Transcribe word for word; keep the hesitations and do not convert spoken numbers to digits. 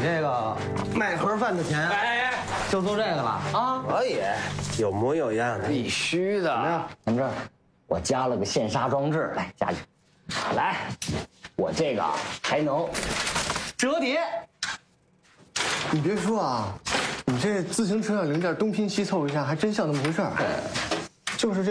这个卖盒饭的钱，哎哎，就做这个了啊？ 可以，有模有样的， 必须的。怎么样？看这儿，我加了个现杀装置，来加去。来，我这个还能折叠。 你别说啊，你这自行车零件东拼西凑一下，还真像那么回事儿。就是这。